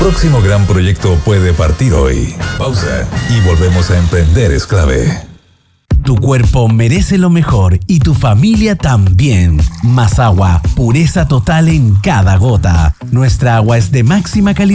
Próximo gran proyecto puede partir hoy. Pausa y volvemos a emprender es clave. Tu cuerpo merece lo mejor y tu familia también. Más agua, pureza total en cada gota. Nuestra agua es de máxima calidad.